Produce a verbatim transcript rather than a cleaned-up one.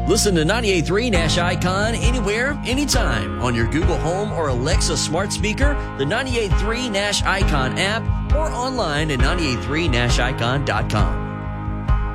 Listen to ninety-eight point three Nash Icon anywhere, anytime on your Google Home or Alexa smart speaker, the ninety-eight point three Nash Icon app, or online at ninety-eight point three nash icon dot com.